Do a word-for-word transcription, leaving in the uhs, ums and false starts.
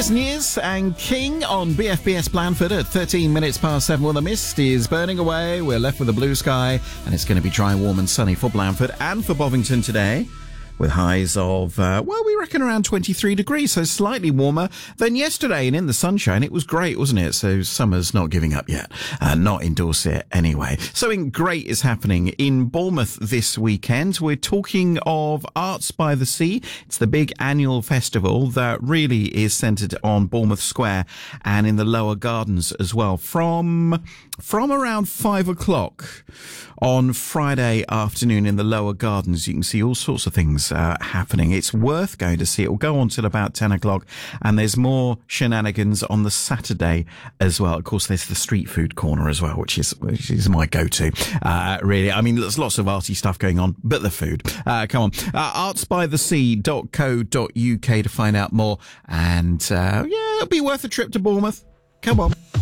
Years and Years and King on B F B S Blandford at thirteen minutes past seven. Well, the mist is burning away. We're left with a blue sky, and it's going to be dry, warm and sunny for Blandford and for Bovington today, with highs of, uh, well, we reckon around twenty-three degrees, so slightly warmer than yesterday. And in the sunshine, it was great, wasn't it? So summer's not giving up yet. Uh, not in Dorset anyway. Something great is happening in Bournemouth this weekend. We're talking of Arts by the Sea. It's the big annual festival that really is centred on Bournemouth Square and in the lower gardens as well. From, from around five o'clock on Friday afternoon in the lower gardens, you can see all sorts of things Uh, happening. It's worth going to see. It will go on till about ten o'clock, and there's more shenanigans on the Saturday as well. Of course, there's the street food corner as well, which is which is my go-to. Uh, really, I mean, there's lots of arty stuff going on, but the food. Uh, come on, uh, arts by the sea dot co dot uk to find out more. And uh, yeah, it'll be worth a trip to Bournemouth. Come on.